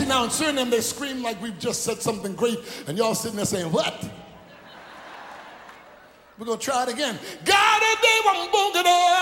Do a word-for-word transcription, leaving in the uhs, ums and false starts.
now in Suriname, they scream like we've just said something great, and y'all sitting there saying, what? We're going to try it again. God, they want boogada.